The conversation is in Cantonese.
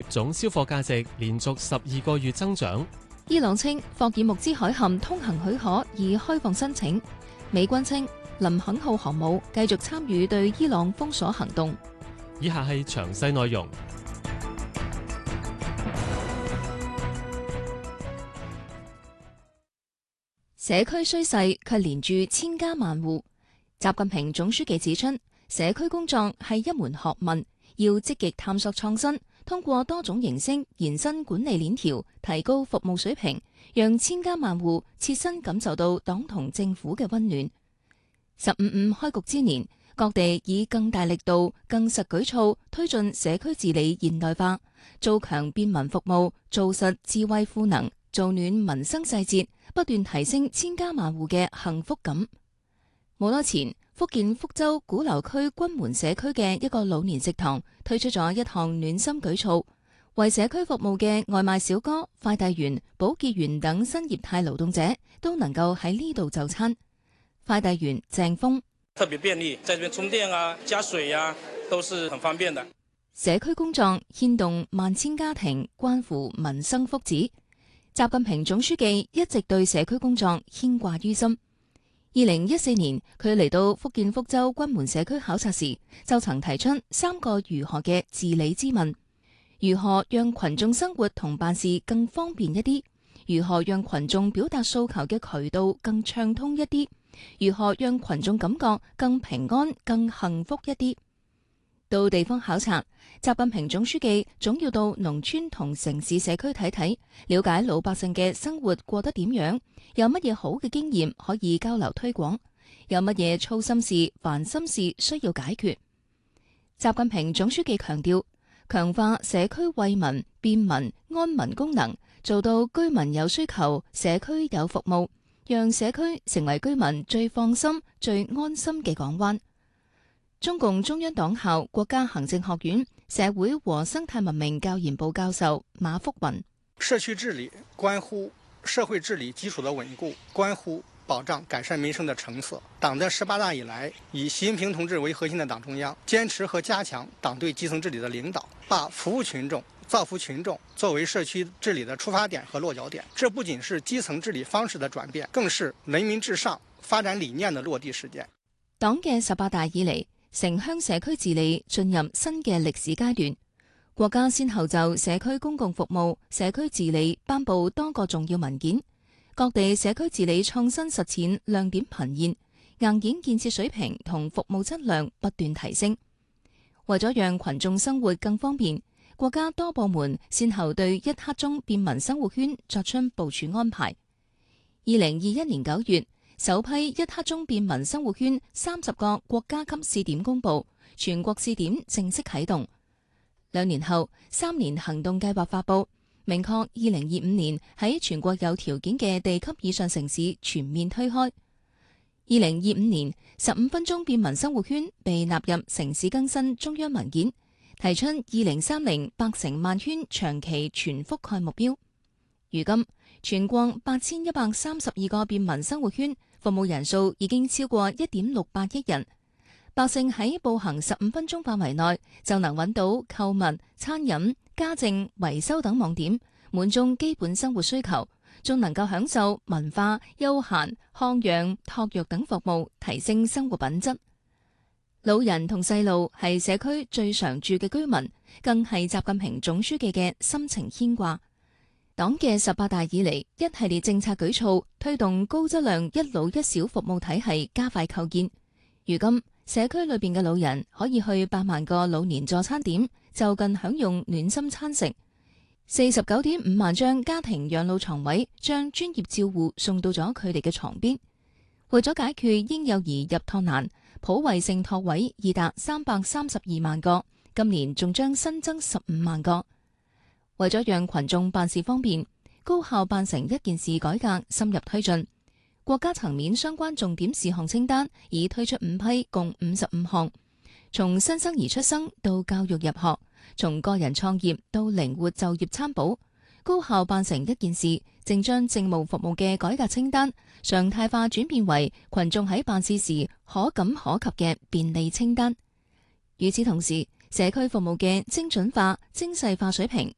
總銷貨價值連續12個月增長。 伊朗稱霍爾木茲海峽通行許可已開放申請。美軍稱林肯號航母繼續參與對伊朗封鎖行動。 以下係詳細內容。 社區衰勢卻連住千家萬戶。習近平總書記指出，社區工作係一門學問，要積極探索創新，通過多種形式延伸管理鏈條，提高服務水平，讓千家萬戶切身感受到黨同政府嘅溫暖。15.5開局之年，各地以更大力度、更實舉措推進社區治理現代化，做強便民服務，做實智慧賦能，做暖民生細節，不斷提升千家萬戶嘅幸福感。冇多前，福建福州鼓樓區軍門社區嘅一個老年食堂推出咗一項暖心舉措，為社區服務嘅外賣小哥、快遞員、保潔員等新業態勞動者都能夠喺呢度就餐。快遞員鄭峰： 特別便利，在這邊充電啊、加水啊，都是很方便的。 社區工作牽動萬千家庭，關乎民生福祉。習近平總書記一直對社區工作牽掛於心。2014年，佢嚟到福建福州軍門社區考察時，就曾提出3個如何嘅治理之問：如何讓群眾生活同辦事更方便一啲？如何讓群眾表達訴求嘅渠道更暢通一啲？如何讓群眾感覺更平安、更幸福一啲？到地方考察，習近平總書記總要到農村同城市社區睇睇，了解老百姓嘅生活過得點樣，有乜嘢好嘅經驗可以交流推廣，有乜嘢操心事、煩心事需要解決。習近平總書記強調，強化社區惠民、便民、安民功能，做到居民有需求，社區有服務，讓社區成為居民最放心、最安心嘅港灣。中共中央黨校國家行政學院社會和生態文明教研部教授馬福雲： 社區治理關乎社會治理基礎的穩固，關乎保障改善民生的成色。黨的18大以來，以習近平同志為核心的黨中央堅持和加強黨對基層治理的領導，把服務群眾、造福群眾作為社區治理的出發點和落腳點。這不僅是基層治理方式的轉變，更是人民至上發展理念的落地實踐。 黨嘅18大以嚟，城鄉社區治理進入新嘅歷史階段，國家先後就社區公共服務、社區治理頒布多個重要文件，各地社區治理創新實踐亮點頻現，硬件建設水平同服務質量不斷提升。為咗讓群眾生活更方便，國家多部門先後對一刻鐘便民生活圈作出部署安排。2021年9月，首批一刻鐘便民生活圈30個國家級試點公佈，全國試點正式啟動。2年後，3年行動計劃發佈，明確2025年喺全國有條件嘅地級以上城市全面推開。2025年15分鐘便民生活圈被納入城市更新中央文件，提出2030百城萬圈長期全覆蓋目標。如今，全國8132個便民生活圈服務人數已經超過1.68億人，百姓喺步行15分鐘範圍內就能揾到購物、餐飲、家政、維修等網點，滿足基本生活需求，仲能夠享受文化、休閒、康養、托育等服務，提升生活品質。老人同細路係社區最常住嘅居民，更係習近平總書記嘅深情牽掛。黨嘅18大以嚟，一系列政策舉措推動高質量一老一小服務體系加快構建。如今，社區裏邊嘅老人可以去8萬個老年助餐點就近享用暖心餐食。49.5萬張家庭養老床位將專業照護送到咗佢哋嘅床邊。為咗解決嬰幼兒入托難，普惠性托位已達332萬個，今年仲將新增15萬個。為咗讓群眾辦事方便，高效辦成一件事改革深入推進，國家層面相關重點事項清單已推出5批，共55項。從新生兒出生到教育入學，從個人創業到靈活就業參保，高效辦成一件事，正將政務服務嘅改革清單常態化轉變為群眾喺辦事時可感可及嘅便利清單。與此同時，社區服務嘅精準化、精細化水平